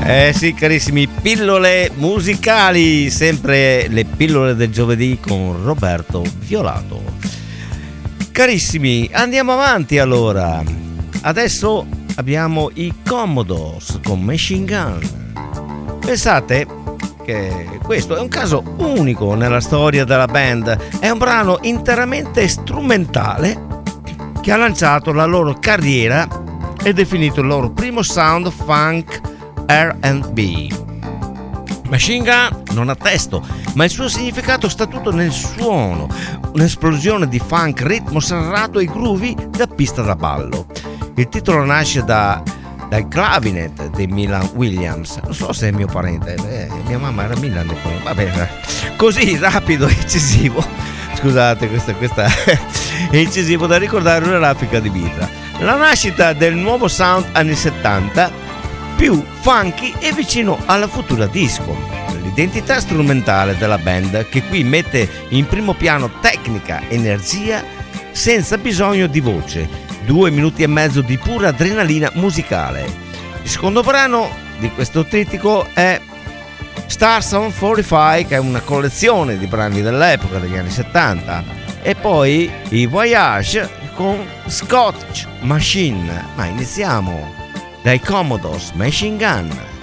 Sì, carissimi, pillole musicali, sempre le pillole del giovedì con Roberto Violato. Carissimi, andiamo avanti allora. Adesso abbiamo i Commodores con Machine Gun. Pensate che questo è un caso unico nella storia della band. È un brano interamente strumentale che ha lanciato la loro carriera e definito il loro primo sound funk R&B. Machine Gun non ha testo, ma il suo significato sta tutto nel suono, un'esplosione di funk, ritmo serrato e groovy da pista da ballo. Il titolo nasce dal clavinet di Milan Williams. Non so se è mio parente, mia mamma era Milan, va bene, così rapido e incisivo. Scusate, questa è incisivo da ricordare una raffica di vita. La nascita del nuovo sound anni 70, più funky e vicino alla futura disco. L'identità strumentale della band, che qui mette in primo piano tecnica, energia, senza bisogno di voce. 2 minuti e mezzo di pura adrenalina musicale. Il secondo brano di questo trittico è Stars on 45, che è una collezione di brani dell'epoca degli anni 70, e poi i Voyage con Scotch Machine. Ma iniziamo dai Commodores, Machine Gun.